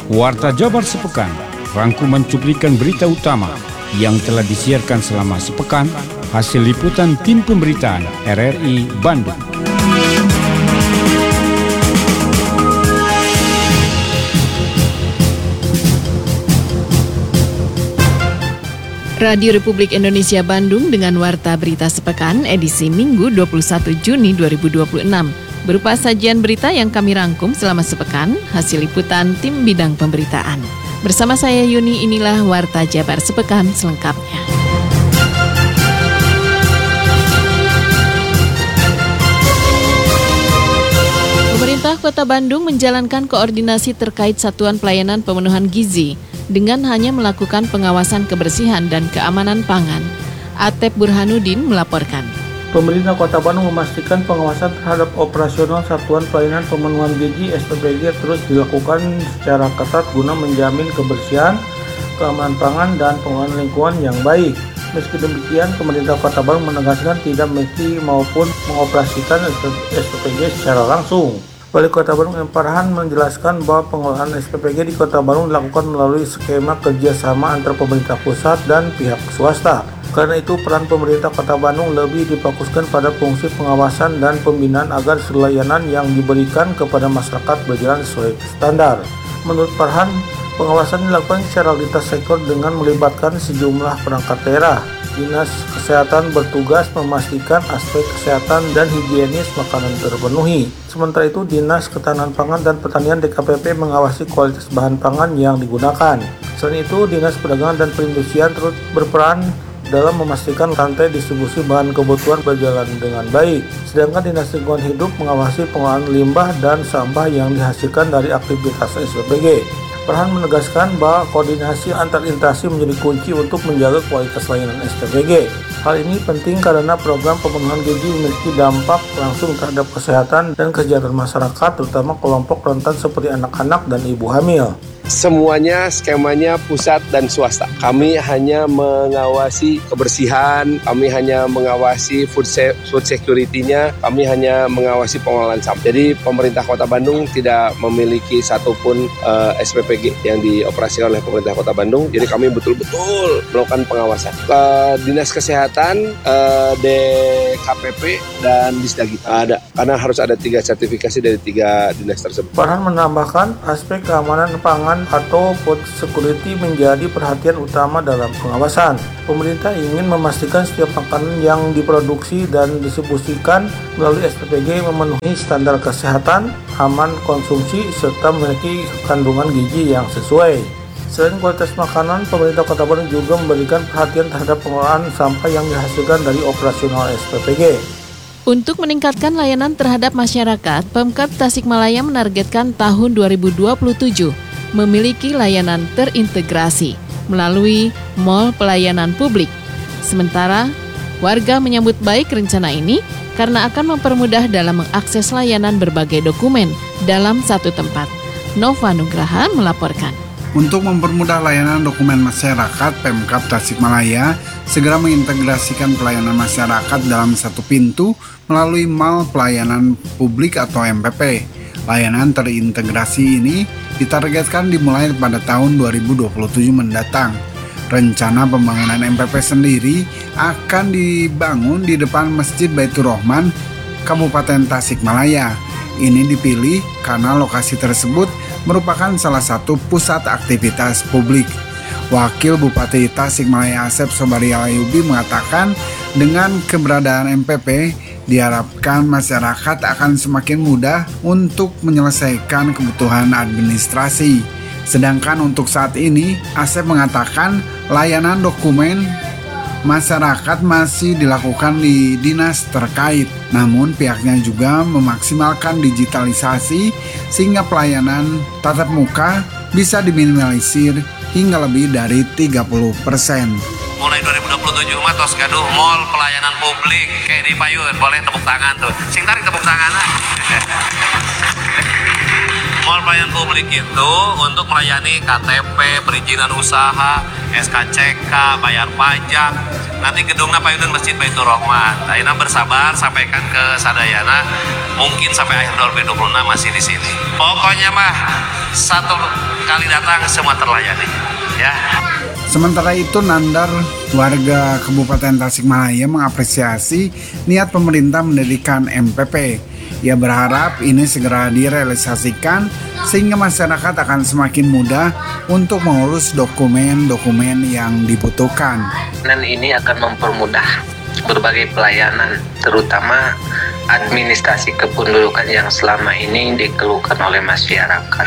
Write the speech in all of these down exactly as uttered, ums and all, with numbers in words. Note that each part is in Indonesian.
Warta Jabar Sepekan, rangkuman cuplikan berita utama yang telah disiarkan selama sepekan, hasil liputan tim pemberitaan R R I Bandung. Radio Republik Indonesia Bandung dengan Warta Berita Sepekan edisi Minggu dua puluh satu Juni dua ribu dua puluh enam. Berupa sajian berita yang kami rangkum selama sepekan, hasil liputan tim bidang pemberitaan. Bersama saya Yuni, inilah Warta Jabar Sepekan selengkapnya. Pemerintah Kota Bandung menjalankan koordinasi terkait satuan pelayanan pemenuhan gizi dengan hanya melakukan pengawasan kebersihan dan keamanan pangan. Atep Burhanuddin melaporkan. Pemerintah Kota Bandung memastikan pengawasan terhadap operasional Satuan Pelayanan Pemenuhan Gizi S P P G terus dilakukan secara ketat guna menjamin kebersihan, keamanan pangan, dan pengelolaan lingkungan yang baik. Meski demikian, pemerintah Kota Bandung menegaskan tidak mesti maupun mengoperasikan S P P G secara langsung. Wali Kota Bandung M. Farhan menjelaskan bahwa pengelolaan S P P G di Kota Bandung dilakukan melalui skema kerjasama antar pemerintah pusat dan pihak swasta. Karena itu, peran pemerintah Kota Bandung lebih difokuskan pada fungsi pengawasan dan pembinaan agar seluruh layanan yang diberikan kepada masyarakat berjalan sesuai standar. Menurut Farhan, pengawasan dilakukan secara lintas sektor dengan melibatkan sejumlah perangkat daerah. Dinas Kesehatan bertugas memastikan aspek kesehatan dan higienis makanan terpenuhi. Sementara itu, Dinas Ketahanan Pangan dan Pertanian D K P P mengawasi kualitas bahan pangan yang digunakan. Selain itu, Dinas Perdagangan dan Perindustrian terus berperan dalam memastikan rantai distribusi bahan kebutuhan berjalan dengan baik. Sedangkan Dinas Lingkungan Hidup mengawasi pengolahan limbah dan sampah yang dihasilkan dari aktivitas S P P G. Farhan menegaskan bahwa koordinasi antar instansi menjadi kunci untuk menjaga kualitas layanan S P P G. Hal ini penting karena program pemenuhan gizi memiliki dampak langsung terhadap kesehatan dan kesejahteraan masyarakat, terutama kelompok rentan seperti anak-anak dan ibu hamil. Semuanya skemanya pusat dan swasta. Kami hanya mengawasi kebersihan, kami hanya mengawasi food, se- food security-nya, kami hanya mengawasi pengelolaan sampah. Jadi pemerintah Kota Bandung tidak memiliki satupun uh, S P P G yang dioperasikan oleh pemerintah Kota Bandung. Jadi kami betul-betul melakukan pengawasan. Uh, Dinas Kesehatan, uh, D K P P, dan Disdagri ada. Karena harus ada tiga sertifikasi dari tiga dinas tersebut. Farhan menambahkan aspek keamanan pangan atau food security menjadi perhatian utama dalam pengawasan. Pemerintah ingin memastikan setiap makanan yang diproduksi dan distribusikan melalui S P P G memenuhi standar kesehatan, aman konsumsi, serta memiliki kandungan gizi yang sesuai. Selain kualitas makanan, pemerintah Kota Bandung juga memberikan perhatian terhadap pengelolaan sampah yang dihasilkan dari operasional S P P G. Untuk meningkatkan layanan terhadap masyarakat, Pemkab Tasikmalaya menargetkan tahun dua ribu dua puluh tujuh memiliki layanan terintegrasi melalui Mall Pelayanan Publik. Sementara, warga menyambut baik rencana ini karena akan mempermudah dalam mengakses layanan berbagai dokumen dalam satu tempat. Nova Nugraha melaporkan. Untuk mempermudah layanan dokumen masyarakat, Pemkab Tasikmalaya segera mengintegrasikan pelayanan masyarakat dalam satu pintu melalui Mall Pelayanan Publik atau M P P. Layanan terintegrasi ini ditargetkan dimulai pada tahun dua ribu dua puluh tujuh mendatang. Rencana pembangunan M P P sendiri akan dibangun di depan Masjid Baitur Rahman, Kabupaten Tasikmalaya. Ini dipilih karena lokasi tersebut merupakan salah satu pusat aktivitas publik. Wakil Bupati Tasikmalaya Asep Sobarialayubi mengatakan dengan keberadaan M P P diharapkan masyarakat akan semakin mudah untuk menyelesaikan kebutuhan administrasi. Sedangkan untuk saat ini, Asep mengatakan layanan dokumen masyarakat masih dilakukan di dinas terkait. Namun pihaknya juga memaksimalkan digitalisasi sehingga pelayanan tatap muka bisa diminimalisir hingga lebih dari tiga puluh persen. Mulai dua ribu dua puluh tujuh mah tos gaduh Mall Pelayanan Publik kayak di Payun, boleh tepuk tangan tuh. Sing tarik tepuk tangan. Mall Pelayanan Publik itu untuk melayani K T P, perizinan usaha, S K C K, bayar pajak. Nanti gedungnya Payun Masjid Baitur Rahman. Ayeuna bersabar sampaikan ke sadayana, mungkin sampai akhir dua ribu dua puluh enam masih di sini. Pokoknya mah satu sekali datang semua terlayani. Ya. Sementara itu, Nandar, warga Kabupaten Tasikmalaya, mengapresiasi niat pemerintah mendirikan M P P. Ia berharap ini segera direalisasikan sehingga masyarakat akan semakin mudah untuk mengurus dokumen-dokumen yang dibutuhkan. Dan ini akan mempermudah berbagai pelayanan, terutama administrasi kependudukan yang selama ini dikeluhkan oleh masyarakat.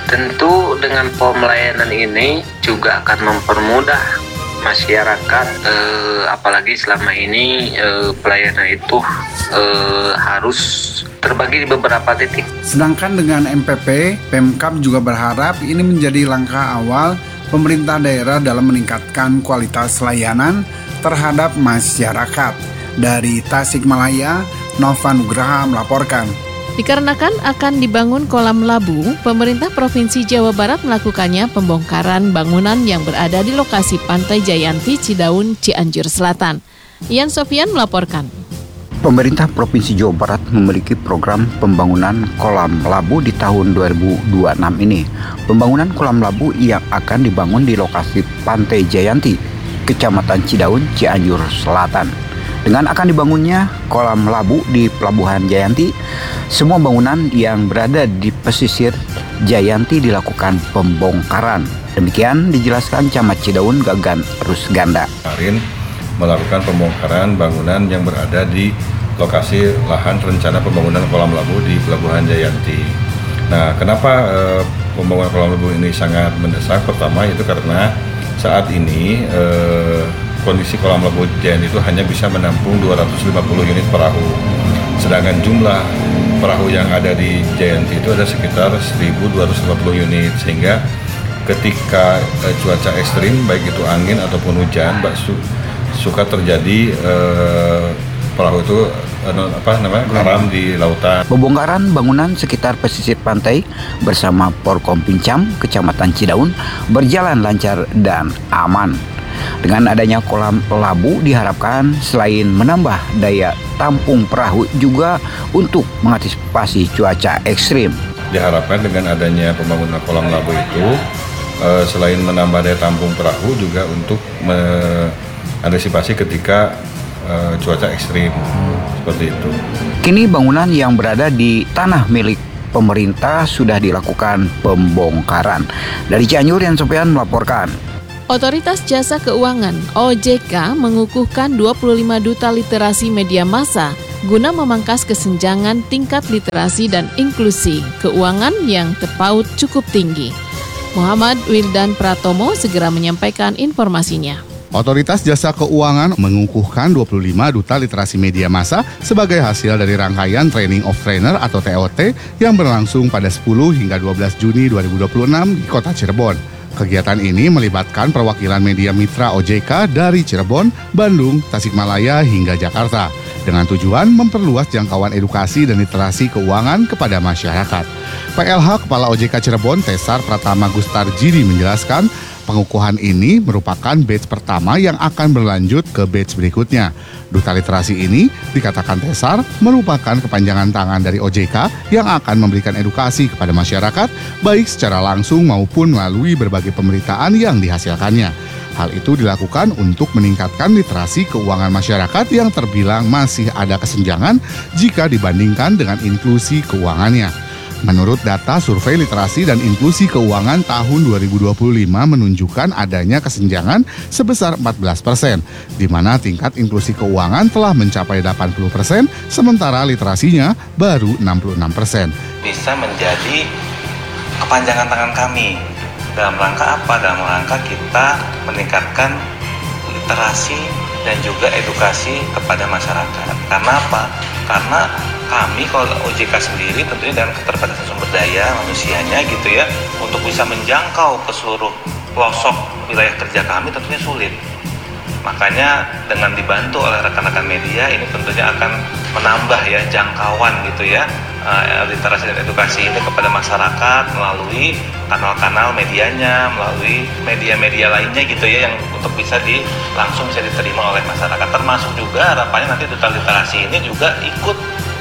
Tentu dengan pemelayanan ini juga akan mempermudah masyarakat, eh, apalagi selama ini eh, pelayanan itu eh, harus terbagi di beberapa titik. Sedangkan dengan M P P, Pemkab juga berharap ini menjadi langkah awal pemerintah daerah dalam meningkatkan kualitas layanan terhadap masyarakat. Dari Tasikmalaya, Nova Nugraha melaporkan. Dikarenakan akan dibangun kolam labu, pemerintah Provinsi Jawa Barat melakukannya pembongkaran bangunan yang berada di lokasi Pantai Jayanti, Cidaun, Cianjur Selatan. Ian Sofian melaporkan. Pemerintah Provinsi Jawa Barat memiliki program pembangunan kolam labu di tahun dua ribu dua puluh enam ini. Pembangunan kolam labu yang akan dibangun di lokasi Pantai Jayanti, Kecamatan Cidaun, Cianjur Selatan. Dengan akan dibangunnya kolam labu di Pelabuhan Jayanti, semua bangunan yang berada di pesisir Jayanti dilakukan pembongkaran. Demikian dijelaskan Camat Cidaun Gagan Rusganda. Kemarin melakukan pembongkaran bangunan yang berada di lokasi lahan rencana pembangunan kolam labu di Pelabuhan Jayanti. Nah, kenapa eh, pembangunan kolam labu ini sangat mendesak? Pertama itu karena saat ini eh, kondisi kolam labu Jayanti itu hanya bisa menampung dua ratus lima puluh unit perahu. Sedangkan jumlah perahu yang ada di Jayanti itu ada sekitar seribu dua ratus lima puluh unit, sehingga ketika eh, cuaca ekstrim baik itu angin ataupun hujan, baksu suka terjadi eh, perahu itu eh, apa namanya karam di lautan. Pembongkaran bangunan sekitar pesisir pantai bersama Porkom Pincam, Kecamatan Cidaun berjalan lancar dan aman. Dengan adanya kolam labu diharapkan selain menambah daya tampung perahu juga untuk mengantisipasi cuaca ekstrim. Diharapkan dengan adanya pembangunan kolam labu itu eh, selain menambah daya tampung perahu juga untuk me- antisipasi ketika uh, cuaca ekstrim seperti itu. Kini bangunan yang berada di tanah milik pemerintah sudah dilakukan pembongkaran. Dari Cianjur, Yan Sofian melaporkan. Otoritas Jasa Keuangan O J K mengukuhkan dua puluh lima duta literasi media massa guna memangkas kesenjangan tingkat literasi dan inklusi keuangan yang terpaut cukup tinggi. Muhammad Wildan Pratomo segera menyampaikan informasinya. Otoritas Jasa Keuangan mengukuhkan dua puluh lima duta literasi media massa sebagai hasil dari rangkaian Training of Trainer atau T O T yang berlangsung pada sepuluh hingga dua belas Juni dua ribu dua puluh enam di Kota Cirebon. Kegiatan ini melibatkan perwakilan media mitra O J K dari Cirebon, Bandung, Tasikmalaya hingga Jakarta dengan tujuan memperluas jangkauan edukasi dan literasi keuangan kepada masyarakat. P L H Kepala O J K Cirebon Tesar Pratama Gustarjidi menjelaskan pengukuhan ini merupakan batch pertama yang akan berlanjut ke batch berikutnya. Duta literasi ini, dikatakan Tesar, merupakan kepanjangan tangan dari O J K yang akan memberikan edukasi kepada masyarakat, baik secara langsung maupun melalui berbagai pemberitaan yang dihasilkannya. Hal itu dilakukan untuk meningkatkan literasi keuangan masyarakat yang terbilang masih ada kesenjangan jika dibandingkan dengan inklusi keuangannya. Menurut data Survei Literasi dan Inklusi Keuangan tahun dua ribu dua puluh lima menunjukkan adanya kesenjangan sebesar empat belas persen, di mana tingkat inklusi keuangan telah mencapai delapan puluh persen, sementara literasinya baru enam puluh enam persen. Bisa menjadi kepanjangan tangan kami. Dalam rangka apa? Dalam rangka kita meningkatkan literasi dan juga edukasi kepada masyarakat. Karena apa? Karena kami kalau O J K sendiri tentunya dengan keterbatasan sumber daya manusianya gitu ya, untuk bisa menjangkau ke seluruh pelosok wilayah kerja kami tentunya sulit. Makanya dengan dibantu oleh rekan-rekan media ini tentunya akan menambah ya jangkauan gitu ya uh, literasi dan edukasi ini kepada masyarakat melalui kanal-kanal medianya, melalui media-media lainnya gitu ya yang untuk bisa di langsung bisa diterima oleh masyarakat. Termasuk juga harapannya nanti duta literasi ini juga ikut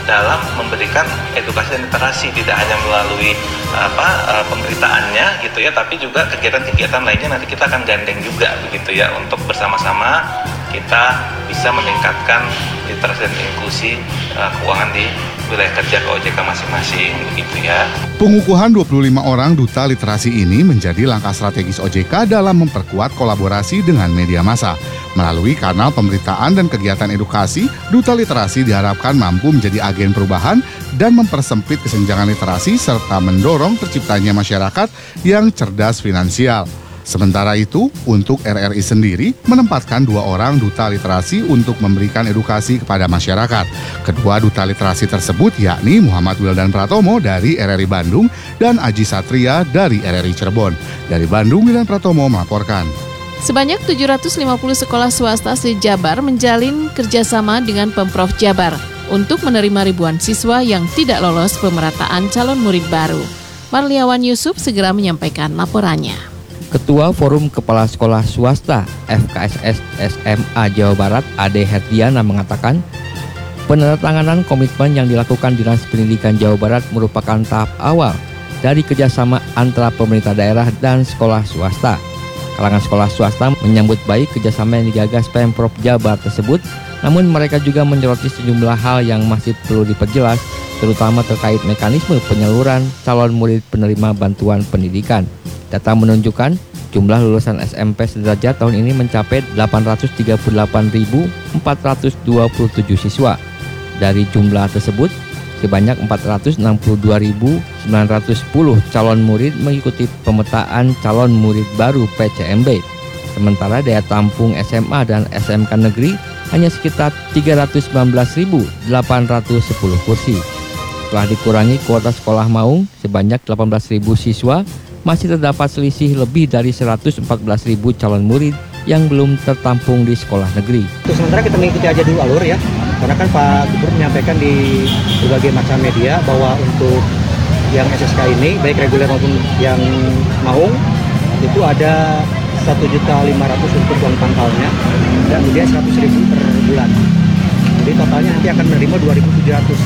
dalam memberikan edukasi dan literasi, tidak hanya melalui apa uh, pemberitaannya gitu ya, tapi juga kegiatan-kegiatan lainnya nanti kita akan gandeng juga begitu ya, untuk bersama-sama kita bisa meningkatkan literasi dan inklusi uh, keuangan di wilayah kerja ke O J K masing-masing begitu ya. Pengukuhan dua puluh lima orang duta literasi ini menjadi langkah strategis O J K dalam memperkuat kolaborasi dengan media massa. Melalui kanal pemberitaan dan kegiatan edukasi, duta literasi diharapkan mampu menjadi agen perubahan dan mempersempit kesenjangan literasi serta mendorong terciptanya masyarakat yang cerdas finansial. Sementara itu, untuk R R I sendiri menempatkan dua orang duta literasi untuk memberikan edukasi kepada masyarakat. Kedua duta literasi tersebut yakni Muhammad Wildan Pratomo dari R R I Bandung dan Aji Satria dari R R I Cirebon. Dari Bandung, Wildan Pratomo melaporkan. Sebanyak tujuh ratus lima puluh sekolah swasta se-Jabar menjalin kerjasama dengan Pemprov Jabar untuk menerima ribuan siswa yang tidak lolos pemerataan calon murid baru. Marliawan Yusuf segera menyampaikan laporannya. Ketua Forum Kepala Sekolah Swasta F K S S S M A Jawa Barat Ade Herdiana mengatakan penandatanganan komitmen yang dilakukan Dinas Pendidikan Jawa Barat merupakan tahap awal dari kerjasama antara pemerintah daerah dan sekolah swasta. Kalangan sekolah swasta menyambut baik kerjasama yang digagas Pemprov Jabar tersebut, namun mereka juga menyoroti sejumlah hal yang masih perlu diperjelas, terutama terkait mekanisme penyaluran calon murid penerima bantuan pendidikan. Data menunjukkan jumlah lulusan S M P sederajat tahun ini mencapai delapan ratus tiga puluh delapan ribu empat ratus dua puluh tujuh siswa. Dari jumlah tersebut, sebanyak empat ratus enam puluh dua ribu sembilan ratus sepuluh calon murid mengikuti pemetaan calon murid baru P C M B. Sementara daya tampung S M A dan S M K negeri hanya sekitar tiga ratus sembilan belas ribu delapan ratus sepuluh kursi. Setelah dikurangi kuota sekolah maung sebanyak delapan belas ribu siswa, masih terdapat selisih lebih dari seratus empat belas ribu calon murid yang belum tertampung di sekolah negeri. Untuk sementara kita mengikuti aja dulu alur ya, karena kan Pak Gubernur menyampaikan di berbagai macam media bahwa untuk yang S S K ini, baik reguler maupun yang maung, itu ada satu juta lima ratus ribu untuk uang pangkalnya, dan kemudian seratus ribu per bulan. Jadi totalnya nanti akan menerima dua ribu tujuh ratus.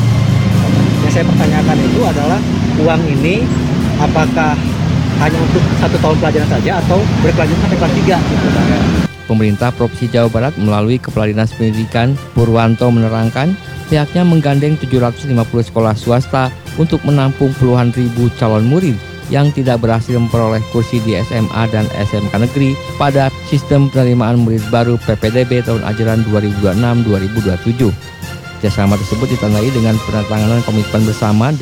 Yang saya pertanyakan itu adalah uang ini apakah hanya untuk satu tahun pelajaran saja atau berkelanjutan sampai kelas tiga gitu. Pemerintah Provinsi Jawa Barat melalui Kepala Dinas Pendidikan Purwanto menerangkan pihaknya menggandeng tujuh ratus lima puluh sekolah swasta untuk menampung puluhan ribu calon murid yang tidak berhasil memperoleh kursi di S M A dan S M K negeri pada sistem penerimaan murid baru P P D B tahun ajaran dua ribu dua puluh enam dua ribu dua puluh tujuh. Kerjasama tersebut ditandai dengan penandatanganan komitmen bersama